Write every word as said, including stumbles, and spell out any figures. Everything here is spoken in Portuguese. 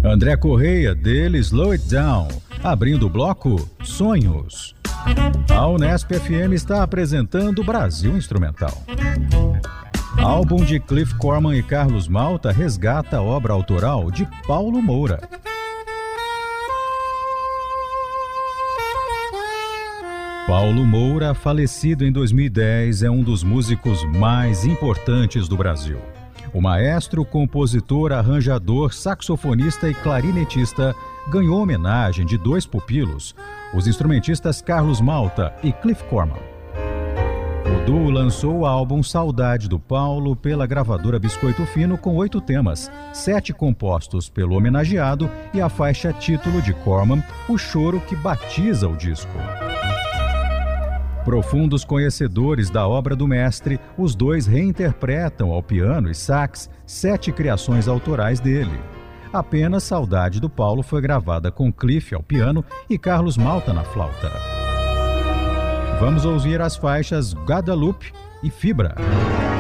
André Correia, dele Slow It Down. Abrindo o bloco, Sonhos. A Unesp F M está apresentando Brasil Instrumental. Álbum de Cliff Corman e Carlos Malta resgata a obra autoral de Paulo Moura. Paulo Moura, falecido em dois mil e dez, é um dos músicos mais importantes do Brasil. O maestro, compositor, arranjador, saxofonista e clarinetista ganhou homenagem de dois pupilos, os instrumentistas Carlos Malta e Cliff Corman. O duo lançou o álbum Saudade do Paulo pela gravadora Biscoito Fino com oito temas, sete compostos pelo homenageado e a faixa título de Corman, O Choro que Batiza o Disco. Profundos conhecedores da obra do mestre, os dois reinterpretam ao piano e sax sete criações autorais dele. Apenas Saudade do Paulo foi gravada com Cliff ao piano e Carlos Malta na flauta. Vamos ouvir as faixas Guadalupe e Fibra.